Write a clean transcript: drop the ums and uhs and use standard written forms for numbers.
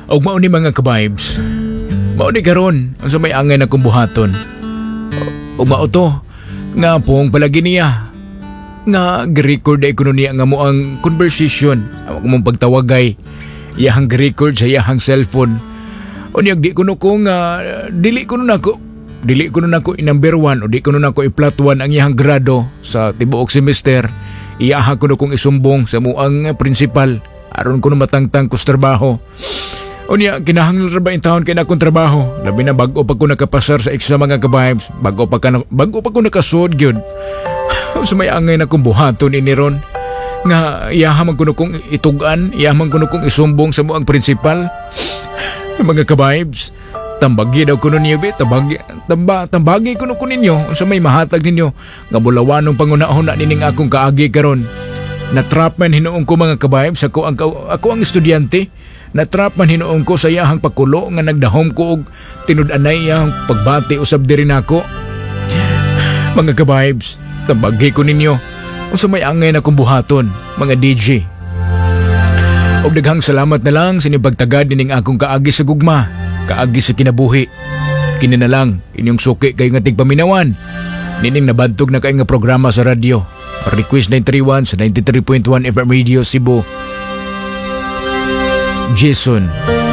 Og mao ni mga ka-vibes. Mao ni karon ang sa may angay na kumbuhaton. Og mao to nga pong palagi niya nga gi-record ay kuno niya nga mo ang conversation ang mong pagtawagay iyahang gi-record sa iyahang cellphone. Unyag di kuno ko nga dili kuno nako i-number 1 o di kuno nako i-plot 1 ang iyahang grado sa tibuok semester. Iyaha kuno kong isumbong sa muang principal aron kuno matangtang kus trabaho. Unya kinahanglan ra ba in taon kay na akong trabaho labi na bag-o pa ko nakapasar sa exam mga ka-vibes bago pa ko nakasud gyud. So may angay na kong buhaton ini ron nga iyaha man kuno kong itugan, iyaha man kuno kong isumbong sa muang principal. Mga ka-vibes, tambagi daw kuno niyo be, tambagi kuno ko ninyo unsa may mahatag ninyo nga bulawanong pangunahon na nining akong kaagi karon. Natrap man hinuong ko mga ka-vibes ako ang estudyante. Natrap man hinuong ko sa iyahang pakulo nga nagdahom ko og tinud-anay iyang pagbati usab diri nako. Mga ka-vibes, tambagi ko ninyo unsa may angay na kong buhaton, mga DJ. Og daghang salamat na lang sa inyong pagtagad nining akong kaagi sa gugma, kaagi sa kinabuhi. Kini na lang inyong suki kay nga tigpaminawan nining nabadtog na kay nga programa sa radyo. Request 931 sa 93.1 FM Radio Cebu. Jason